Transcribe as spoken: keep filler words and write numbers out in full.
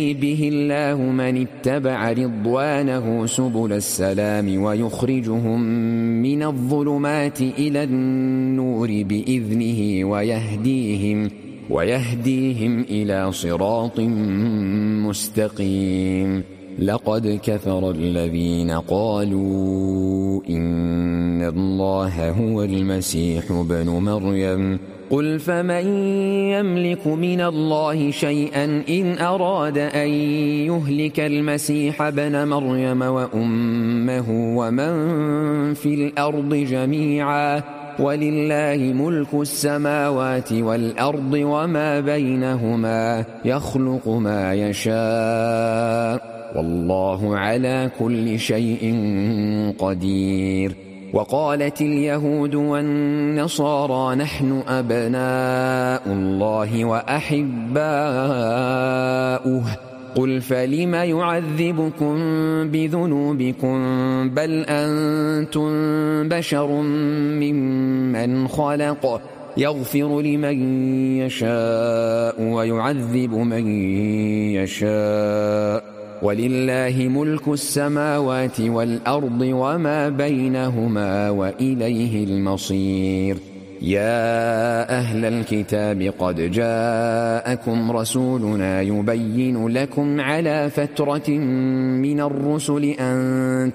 به الله من اتبع رضوانه سبل السلام ويخرجهم من الظلمات إلى النور بإذنه ويهديهم, ويهديهم إلى صراط مستقيم. لقد كفر الذين قالوا إن الله هو المسيح ابن مريم قل فمن يملك من الله شيئا إن أراد أن يهلك المسيح ابن مريم وأمه ومن في الأرض جميعا ولله ملك السماوات والأرض وما بينهما يخلق ما يشاء والله على كل شيء قدير. وقالت اليهود والنصارى نحن أبناء الله وأحباؤه قل فلم يعذبكم بذنوبكم بل أنتم بشر ممن خلق يغفر لمن يشاء ويعذب من يشاء ولله ملك السماوات والأرض وما بينهما وإليه المصير. يا أهل الكتاب قد جاءكم رسولنا يبين لكم على فترة من الرسل أن